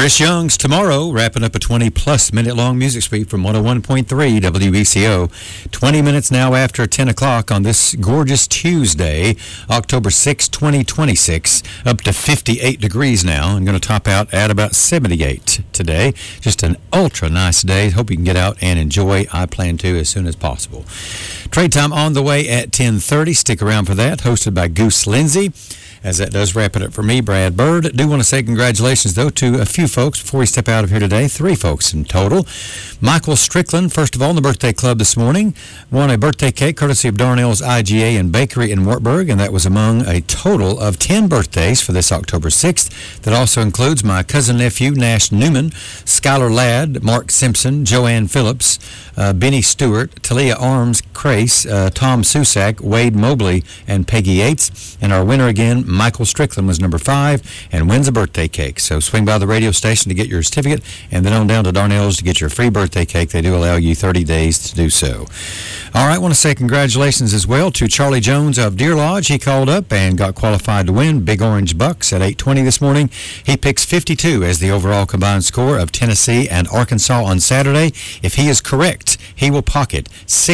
Chris Young's Tomorrow, wrapping up a 20-plus minute-long music suite from 101.3 WECO. 20 minutes now after 10 o'clock on this gorgeous Tuesday, October 6, 2026, up to 58 degrees now, and going to top out at about 78 today. Just an ultra-nice day. Hope you can get out and enjoy. I plan to as soon as possible. Trade time on the way at 10:30. Stick around for that, hosted by Goose Lindsay. As that does wrap it up for me, Brad Bird. I do want to say congratulations, though, to a few folks before we step out of here today. 3 folks in total. Michael Strickland, first of all, in the birthday club this morning, won a birthday cake courtesy of Darnell's IGA and Bakery in Wartburg, and that was among a total of 10 birthdays for this October 6th. That also includes my cousin-nephew, Nash Newman, Skylar Ladd, Mark Simpson, Joanne Phillips, Benny Stewart, Talia Arms, Crace, Tom Susak, Wade Mobley, and Peggy Yates. And our winner again, Michael Strickland, was number 5 and wins a birthday cake. So swing by the radio station to get your certificate, and then on down to Darnell's to get your free birthday cake. They do allow you 30 days to do so. All right, I want to say congratulations as well to Charlie Jones of Deer Lodge. He called up and got qualified to win Big Orange Bucks at 8:20 this morning. He picks 52 as the overall combined score of Tennessee and Arkansas on Saturday. If he is correct, he will pocket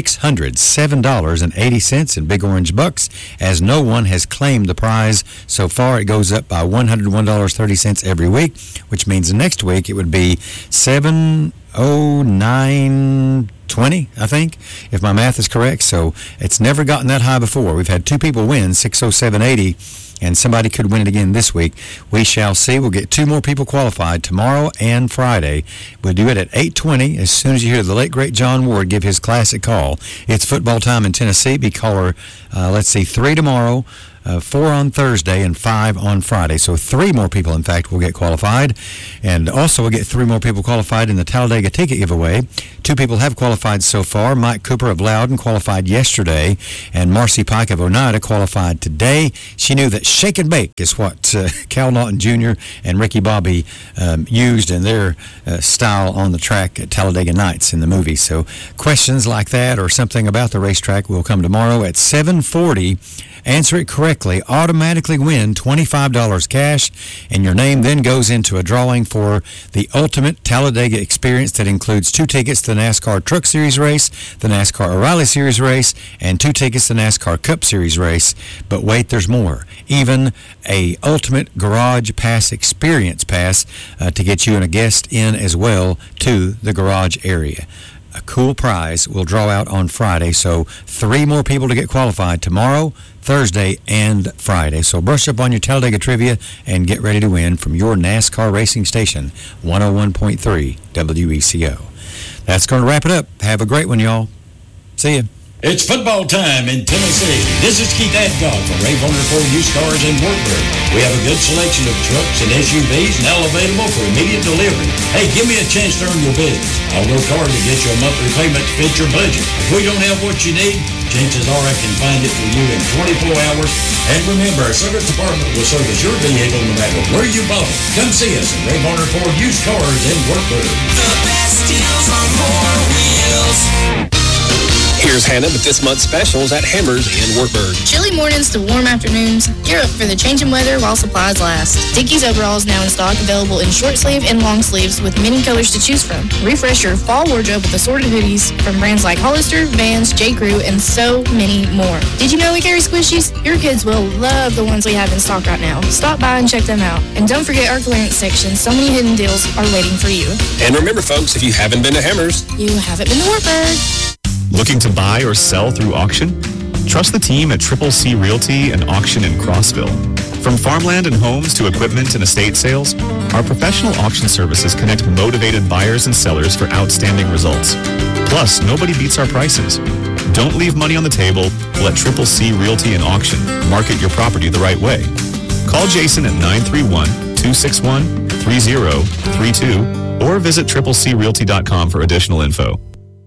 $607.80 in Big Orange Bucks, as no one has claimed the prize so far. It goes up by $101.30 every week, which means the next week it would be $709.20, I think, if my math is correct. So it's never gotten that high before. We've had 2 people win $607.80, and somebody could win it again this week. We shall see. We'll get 2 more people qualified tomorrow and Friday. We'll do it at 8:20 as soon as you hear the late, great John Ward give his classic call. It's football time in Tennessee. Be caller, 3 tomorrow, 4 on Thursday, and 5 on Friday. So 3 more people, in fact, will get qualified. And also we'll get 3 more people qualified in the Talladega ticket giveaway. 2 people have qualified so far. Mike Cooper of Loudon qualified yesterday, and Marcy Pike of Oneida qualified today. She knew that shake and bake is what Cal Naughton Jr. and Ricky Bobby used in their style on the track at Talladega Nights in the movie. So questions like that or something about the racetrack will come tomorrow at 7:40. Answer it correctly, automatically win $25 cash, and your name then goes into a drawing for the ultimate Talladega experience that includes 2 tickets to the NASCAR Truck Series race, the NASCAR O'Reilly Series race, and 2 tickets to the NASCAR Cup Series race. But wait, there's more. Even a ultimate Garage Pass experience pass to get you and a guest in as well to the garage area. A cool prize will draw out on Friday, so 3 more people to get qualified tomorrow, Thursday, and Friday. So brush up on your Talladega trivia and get ready to win from your NASCAR racing station, 101.3 WECO. That's going to wrap it up. Have a great one, y'all. See ya. It's football time in Tennessee. This is Keith Adcock from Ray Bonner Ford Used Cars in Wartburg. We have a good selection of trucks and SUVs now available for immediate delivery. Hey, give me a chance to earn your business. I'll work hard to get you a monthly payment to fit your budget. If we don't have what you need, chances are I can find it for you in 24 hours. And remember, our service department will service your vehicle no matter where you bought it. Come see us at Ray Bonner Ford Used Cars in Wartburg. The best deals on 4 wheels. Here's Hannah with this month's specials at Hammers in Wartburg. Chilly mornings to warm afternoons. Gear up for the changing weather while supplies last. Dickies overalls now in stock, available in short sleeve and long sleeves with many colors to choose from. Refresh your fall wardrobe with assorted hoodies from brands like Hollister, Vans, J. Crew, and so many more. Did you know we carry squishies? Your kids will love the ones we have in stock right now. Stop by and check them out. And don't forget our clearance section. So many hidden deals are waiting for you. And remember, folks, if you haven't been to Hammers, you haven't been to Wartburg. Looking to buy or sell through auction? Trust the team at Triple C Realty and Auction in Crossville. From farmland and homes to equipment and estate sales, our professional auction services connect motivated buyers and sellers for outstanding results. Plus, nobody beats our prices. Don't leave money on the table. Let Triple C Realty and Auction market your property the right way. Call Jason at 931-261-3032 or visit triplecrealty.com for additional info.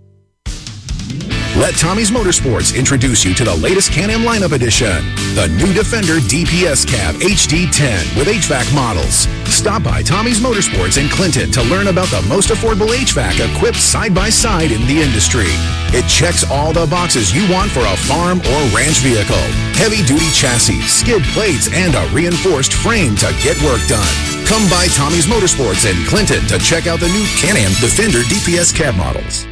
Let Tommy's Motorsports introduce you to the latest Can-Am lineup edition, the new Defender DPS Cab HD10 with HVAC models. Stop by Tommy's Motorsports in Clinton to learn about the most affordable HVAC equipped side-by-side in the industry. It checks all the boxes you want for a farm or ranch vehicle. Heavy-duty chassis, skid plates, and a reinforced frame to get work done. Come by Tommy's Motorsports in Clinton to check out the new Can-Am Defender DPS cab models.